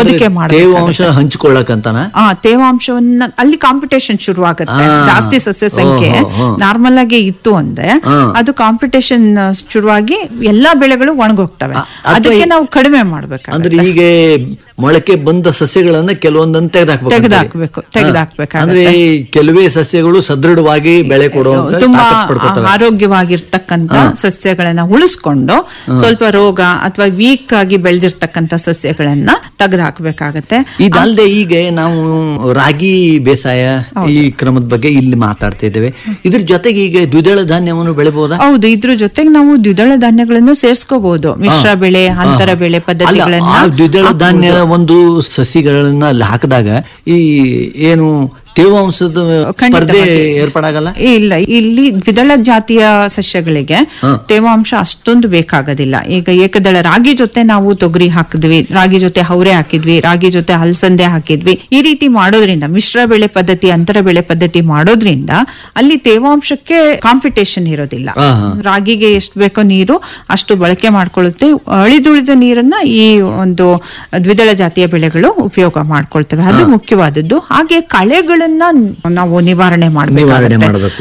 ಹೊದಿಕೆ ತೇವಾಂಶ ಹಂಚಿಕೊಳ್ಳಕಂತಾನ ತೇವಾಂಶವನ್ನ ಅಲ್ಲಿ ಕಾಂಪಿಟೇಷನ್ ಶುರು ಆಗುತ್ತೆ. ಜಾಸ್ತಿ ಸಸ್ಯ ಸಂಖ್ಯೆ ನಾರ್ಮಲ್ ಆಗಿ ಇತ್ತು ಅಂದ್ರೆ ಅದು ಕಾಂಪಿಟೇಷನ್ ಶುರುವಾಗಿ ಎಲ್ಲಾ ಬೆಳೆಗಳು ಒಣಗೋಗ್ತವೆ. ಅದಕ್ಕೆ ನಾವು ಕಡಿಮೆ ಮಾಡ್ಬೇಕು. ಅಂದ್ರೆ ಈಗ ಮೊಳಕೆ ಬಂದ ಸಸ್ಯಗಳನ್ನ ಕೆಲವೊಂದನ್ನು ತೆಗೆದಾಕ್ಬೇಕು. ಅಂದ್ರೆ ಕೆಲವೇ ಸಸ್ಯಗಳು ಸದೃಢವಾಗಿ ಬೆಳೆ ಕೊಡುವಂತ ತುಂಬಾ ಆರೋಗ್ಯವಾಗಿರ್ತಕ್ಕಂತ ಸಸ್ಯಗಳನ್ನ ಉಳಿಸ್ಕೊಂಡು ಸ್ವಲ್ಪ ರೋಗ ಅಥವಾ ವೀಕ್ ಆಗಿ ಬೆಳೆದಿರ್ತಕ್ಕಂತ ಸಸ್ಯಗಳನ್ನ ತೆಗೆದಾಕ್ಬೇಕಾಗತ್ತೆ. ಇದಲ್ಲದೆ ಈಗ ನಾವು ರಾಗಿ ಬೇಸಾಯ ಈ ಕ್ರಮದ ಬಗ್ಗೆ ಇಲ್ಲಿ ಮಾತಾಡ್ತಾ ಇದ್ದೇವೆ. ಇದ್ರ ಜೊತೆಗೆ ಈಗ ದ್ವಿದಳ ಧಾನ್ಯವನ್ನು ಬೆಳೆಬಹುದಾ? ಹೌದು, ಇದ್ರ ಜೊತೆಗೆ ನಾವು ದ್ವಿದಳ ಧಾನ್ಯಗಳನ್ನು ಸೇರ್ಸ್ಕೋಬಹುದು. ಮಿಶ್ರ ಬೆಳೆ, ಅಂತರ ಬೆಳೆ ಪದ್ಧತಿಗಳನ್ನ. ದ್ವಿದಳ ಧಾನ್ಯ ಒಂದು ಸಸಿಗಳನ್ನ ಅಲ್ಲಿ ಹಾಕಿದಾಗ ಈ ಏನು ತೇವಾಂಶದ ಸ್ಪರ್ಧೆ ಏರ್ಪಡಾಗಲ್ಲ? ಇಲ್ಲ, ಇಲ್ಲಿ ದ್ವಿದಳ ಜಾತಿಯ ಸಸ್ಯಗಳಿಗೆ ತೇವಾಂಶ ಅಷ್ಟೊಂದು ಬೇಕಾಗೋದಿಲ್ಲ. ಈಗ ಏಕದಳ ರಾಗಿ ಜೊತೆ ನಾವು ತೊಗರಿ ಹಾಕಿದ್ವಿ, ರಾಗಿ ಜೊತೆ ಅವರೆ ಹಾಕಿದ್ವಿ, ರಾಗಿ ಜೊತೆ ಅಲಸಂದೆ ಹಾಕಿದ್ವಿ. ಈ ರೀತಿ ಮಾಡೋದ್ರಿಂದ ಮಿಶ್ರ ಬೆಳೆ ಪದ್ಧತಿ, ಅಂತರ ಬೆಳೆ ಪದ್ಧತಿ ಮಾಡೋದ್ರಿಂದ ಅಲ್ಲಿ ತೇವಾಂಶಕ್ಕೆ ಕಾಂಪಿಟೇಷನ್ ಇರೋದಿಲ್ಲ. ರಾಗಿಗೆ ಎಷ್ಟು ಬೇಕೋ ನೀರು ಅಷ್ಟು ಬಳಕೆ ಮಾಡ್ಕೊಳ್ಳುತ್ತೆ. ಅಳಿದುಳಿದ ನೀರನ್ನ ಈ ಒಂದು ದ್ವಿದಳ ಜಾತಿಯ ಬೆಳೆಗಳು ಉಪಯೋಗ ಮಾಡ್ಕೊಳ್ತವೆ. ಅದು ಮುಖ್ಯವಾದದ್ದು. ಹಾಗೆ ಕಳೆಗಳ ನಾವು ನಿವಾರಣೆ ಮಾಡಬೇಕು.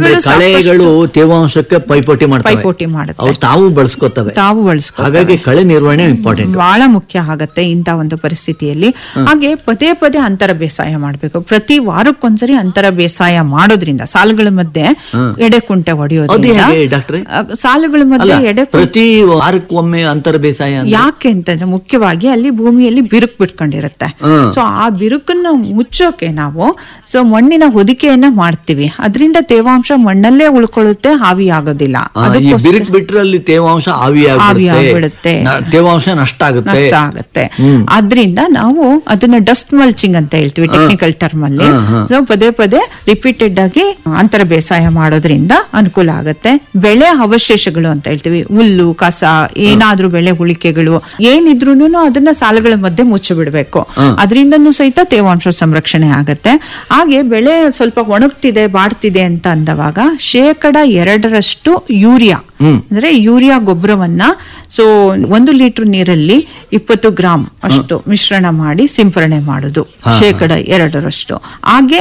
ಕಳೆಗಳು ತೇವಾಂಶಕ್ಕೆ ಪೈಪೋಟಿ ಮಾಡುತ್ತೆ, ತಾವು ಬಳಸ್ಕೊತವೆ. ಹಾಗಾಗಿ ಕಳೆ ನಿರ್ವಹಣೆ ಇಂಪಾರ್ಟೆಂಟ್, ಬಹಳ ಮುಖ್ಯ ಆಗತ್ತೆ ಇಂತ ಒಂದು ಪರಿಸ್ಥಿತಿಯಲ್ಲಿ. ಹಾಗೆ ಪದೇ ಪದೇ ಅಂತರ ಬೇಸಾಯ ಮಾಡಬೇಕು. ಪ್ರತಿ ವಾರಕ್ಕೊಂದ್ಸರಿ ಅಂತರ ಬೇಸಾಯ ಮಾಡೋದ್ರಿಂದ ಸಾಲುಗಳ ಮಧ್ಯೆ ಎಡೆಕುಂಟೆ ಹೊಡೆಯೋದ್ರಿಂದ, ಸಾಲುಗಳ ಮಧ್ಯೆ ಪ್ರತಿ ವಾರಕ್ಕೊಮ್ಮೆ ಅಂತರ ಬೇಸಾಯ ಯಾಕೆ ಅಂತಂದ್ರೆ ಮುಖ್ಯವಾಗಿ ಅಲ್ಲಿ ಭೂಮಿಯಲ್ಲಿ ಬಿರುಕು ಬಿಟ್ಕೊಂಡಿರುತ್ತೆ. ಸೊ ಆ ಬಿರುಕನ್ನು ಮುಚ್ಚೋಕೆ ನಾವು ಮಣ್ಣಿನ ಹೊದಿಕೆಯನ್ನ ಮಾಡ್ತೀವಿ. ಅದರಿಂದ ತೇವಾಂಶ ಮಣ್ಣಲ್ಲೇ ಉಳ್ಕೊಳ್ಳುತ್ತೆ, ಹಾವಿ ಆಗೋದಿಲ್ಲ. ಬಿರುಕು ಬಿಟ್ರೆ ಅಲ್ಲಿ ತೇವಾಂಶ ಆವಿಯಾಗ್ಬಿಡುತ್ತೆ, ತೇವಾಂಶ ನಷ್ಟ ಆಗುತ್ತೆ. ಆದ್ರಿಂದ ನಾವು ಅದನ್ನ ಡಸ್ಟ್ ಮಲ್ಚಿಂಗ್ ಅಂತ ಹೇಳ್ತೀವಿ ಟೆಕ್ನಿಕಲ್ ಟರ್ಮ್ ಅಲ್ಲಿ. ಸೊ ಪದೇ ಪದೇ ರಿಪೀಟೆಡ್ ಆಗಿ ಅಂತರ ಬೇಸಾಯ ಮಾಡೋದ್ರಿಂದ ಅನುಕೂಲ ಆಗುತ್ತೆ. ಬೆಳೆ ಅವಶೇಷಗಳು ಅಂತ ಹೇಳ್ತೀವಿ, ಹುಲ್ಲು, ಕಸ, ಏನಾದ್ರೂ ಬೆಳೆ ಉಳಿಕೆಗಳು ಏನಿದ್ರು ಅದನ್ನ ಸಾಲುಗಳ ಮಧ್ಯೆ ಮುಚ್ಚಿಬಿಡ್ಬೇಕು. ಅದರಿಂದನೂ ಸಹಿತ ತೇವಾಂಶ ಸಂರಕ್ಷಣೆ ಆಗತ್ತೆ. ಹಾಗೆ ಬೆಳೆ ಸ್ವಲ್ಪ ಒಣಗ್ತಿದೆ, ಬಾಡ್ತಿದೆ ಅಂತ ಅಂದವಾಗ 2% ಯೂರಿಯಾ ಅಂದ್ರೆ ಯೂರಿಯಾ ಗೊಬ್ಬರವನ್ನ 1 ಲೀಟರ್ ನೀರಲ್ಲಿ 20 ಗ್ರಾಂ ಅಷ್ಟು ಮಿಶ್ರಣ ಮಾಡಿ ಸಿಂಪರಣೆ ಮಾಡುದು 2%. ಹಾಗೆ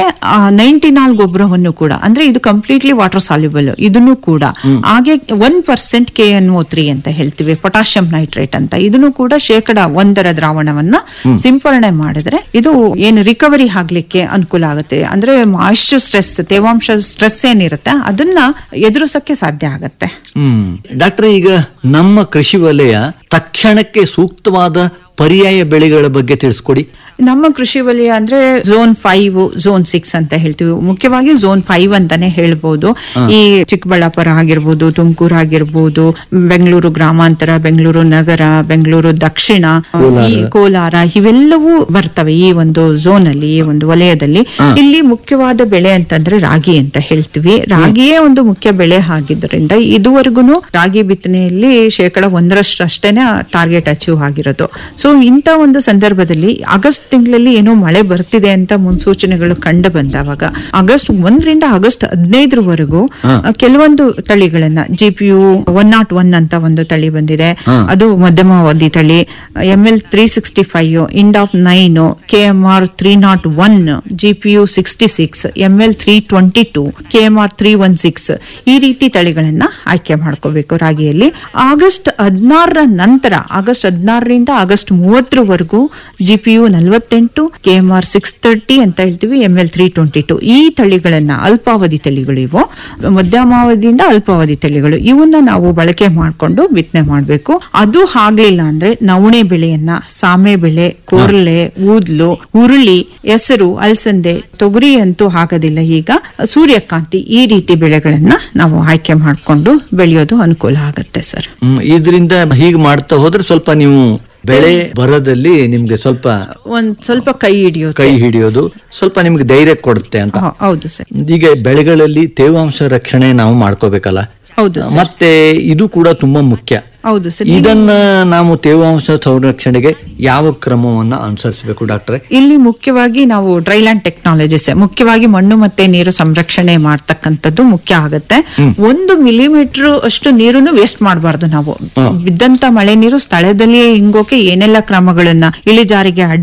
99 ಗೊಬ್ಬರವನ್ನು ಕೂಡ, ಅಂದ್ರೆ ಇದು ಕಂಪ್ಲೀಟ್ಲಿ ವಾಟರ್ ಸಾಲ್ಯುಬಲ್, ಇದನ್ನು ಕೂಡ. ಹಾಗೆ 1% KNO3 ಅಂತ ಹೇಳ್ತೀವಿ, ಪೊಟ್ಯಾಷಿಯಂ ನೈಟ್ರೇಟ್ ಅಂತ, ಇದನ್ನು ಕೂಡ 1% ದ್ರಾವಣವನ್ನ ಸಿಂಪರಣೆ ಮಾಡಿದ್ರೆ ಇದು ಏನು ರಿಕವರಿ ಆಗ್ಲಿಕ್ಕೆ ಅನುಕೂಲ ಆಗುತ್ತೆ. ಅಂದ್ರೆ ಮಾಯಿಶ್ಚರ್ ಸ್ಟ್ರೆಸ್, ತೇವಾಂಶ ಸ್ಟ್ರೆಸ್ ಏನಿರುತ್ತೆ ಅದನ್ನ ಎದುರಿಸಕ್ಕೆ ಸಾಧ್ಯ ಆಗತ್ತೆ. ಡಾಕ್ಟರ್, ಈಗ ನಮ್ಮ ಕೃಷಿ ವಲಯ ತಕ್ಷಣಕ್ಕೆ ಸೂಕ್ತವಾದ ಪರ್ಯಾಯ ಬೆಳೆಗಳ ಬಗ್ಗೆ ತಿಳಿಸ್ಕೊಡಿ. ನಮ್ಮ ಕೃಷಿ ವಲಯ ಅಂದ್ರೆ ಝೋನ್ 5, ಝೋನ್ 6 ಅಂತ ಹೇಳ್ತೀವಿ. ಮುಖ್ಯವಾಗಿ ಝೋನ್ 5 ಅಂತಾನೆ ಹೇಳ್ಬಹುದು. ಈ ಚಿಕ್ಕಬಳ್ಳಾಪುರ ಆಗಿರ್ಬೋದು, ತುಮಕೂರು ಆಗಿರ್ಬೋದು, ಬೆಂಗಳೂರು ಗ್ರಾಮಾಂತರ, ಬೆಂಗಳೂರು ನಗರ, ಬೆಂಗಳೂರು ದಕ್ಷಿಣ, ಕೋಲಾರ, ಇವೆಲ್ಲವೂ ಬರ್ತವೆ ಈ ಒಂದು ಝೋನ್ ಅಲ್ಲಿ, ಈ ಒಂದು ವಲಯದಲ್ಲಿ. ಇಲ್ಲಿ ಮುಖ್ಯವಾದ ಬೆಳೆ ಅಂತಂದ್ರೆ ರಾಗಿ ಅಂತ ಹೇಳ್ತೀವಿ. ರಾಗಿಯೇ ಒಂದು ಮುಖ್ಯ ಬೆಳೆ ಆಗಿದ್ದರಿಂದ ಇದುವರೆಗೂ ರಾಗಿ ಬಿತ್ತನೆಯಲ್ಲಿ 1% ಅಷ್ಟೇನೆ ಟಾರ್ಗೆಟ್ ಅಚೀವ್ ಆಗಿರೋದು. ಸೊ ಇಂತ ಒಂದು ಸಂದರ್ಭದಲ್ಲಿ ಆಗಸ್ಟ್ ತಿಂಗಳಲ್ಲಿ ಏನೋ ಮಳೆ ಬರ್ತಿದೆ ಅಂತ ಮುನ್ಸೂಚನೆಗಳು ಕಂಡು ಬಂದವಾಗ ಆಗಸ್ಟ್ 1ರಿಂದ ಆಗಸ್ಟ್ 15ರವರೆಗೂ ಕೆಲವೊಂದು ತಳಿಗಳನ್ನ GPU 101 ಅಂತ ಒಂದು ತಳಿ ಬಂದಿದೆ, ಅದು ಮಧ್ಯಮಾವಧಿ ತಳಿ. ML 365, INDOF 9, KMR 301, GPU 66, ML 322, KMR 316 ಈ ರೀತಿ ತಳಿಗಳನ್ನ ಆಯ್ಕೆ ಮಾಡ್ಕೋಬೇಕು ರಾಗಿಯಲ್ಲಿ. ಆಗಸ್ಟ್ 16ರ ನಂತರ, ಆಗಸ್ಟ್ 16ರಿಂದ ಆಗಸ್ಟ್ 30ರವರೆಗೂ GPU 48, KMR 630 ಅಂತ ಹೇಳ್ತೀವಿ, ML 322 ಈ ತಳಿಗಳನ್ನ, ಅಲ್ಪಾವಧಿ ತಳಿಗಳು ಇವು, ಮಧ್ಯಮಾವಧಿಯಿಂದ ಅಲ್ಪಾವಧಿ ತಳಿಗಳು, ಇವನ್ನ ನಾವು ಬಳಕೆ ಮಾಡಿಕೊಂಡು ಬಿತ್ತನೆ ಮಾಡಬೇಕು. ಅದು ಆಗ್ಲಿಲ್ಲ ಅಂದ್ರೆ ನವಣೆ ಬೆಳೆಯನ್ನ, ಸಾಮೆ ಬೆಳೆ, ಕೊರ್ಲೆ, ಊದ್ಲು, ಹುರುಳಿ, ಹೆಸರು, ಅಲಸಂದೆ, ತೊಗರಿ ಅಂತೂ ಆಗೋದಿಲ್ಲ ಈಗ, ಸೂರ್ಯಕಾಂತಿ, ಈ ರೀತಿ ಬೆಳೆಗಳನ್ನ ನಾವು ಆಯ್ಕೆ ಮಾಡಿಕೊಂಡು ಬೆಳೆಯೋದು ಅನುಕೂಲ ಆಗುತ್ತೆ ಸರ್. ಇದರಿಂದ ಹೀಗೆ ಮಾಡ್ತಾ ಹೋದ್ರೆ ಸ್ವಲ್ಪ ನೀವು ಬೆಳೆ ಬರೋದಲ್ಲಿ ನಿಮ್ಗೆ ಸ್ವಲ್ಪ ಕೈ ಹಿಡಿಯೋದು ಸ್ವಲ್ಪ ನಿಮ್ಗೆ ಧೈರ್ಯ ಕೊಡುತ್ತೆ ಅಂತ. ಹೌದು ಸರ್. ಈಗ ಬೆಳೆಗಳಲ್ಲಿ ತೇವಾಂಶ ರಕ್ಷಣೆ ನಾವು ಮಾಡ್ಕೋಬೇಕಲ್ಲ. ಹೌದು. ಮತ್ತೆ ಇದು ಕೂಡ ತುಂಬಾ ಮುಖ್ಯ. ಹೌದು ಸರ್. ಇದನ್ನ ನಾವು ತೇವಾಂಶ ಸಂರಕ್ಷಣೆಗೆ ಯಾವ ಕ್ರಮವನ್ನ ಅನುಸರಿಸಬೇಕು ಡಾಕ್ಟ್ರೆ? ಇಲ್ಲಿ ಮುಖ್ಯವಾಗಿ ನಾವು ಡ್ರೈಲ್ಯಾಂಡ್ ಟೆಕ್ನಾಲಜೀಸ್, ಮುಖ್ಯವಾಗಿ ಮಣ್ಣು ಮತ್ತೆ ನೀರು ಸಂರಕ್ಷಣೆ ಮಾಡ್ತಕ್ಕಂಥದ್ದು ಮುಖ್ಯ ಆಗುತ್ತೆ. 1 ಮಿಲಿಮೀಟರ್ ಅಷ್ಟು ನೀರನ್ನು ವೇಸ್ಟ್ ಮಾಡಬಾರ್ದು ನಾವು. ಬಿದ್ದಂತ ಮಳೆ ನೀರು ಸ್ಥಳದಲ್ಲಿಯೇ ಹಿಂಗೋಕೆ ಏನೆಲ್ಲ ಕ್ರಮಗಳನ್ನ, ಇಳಿಜಾರಿಗೆ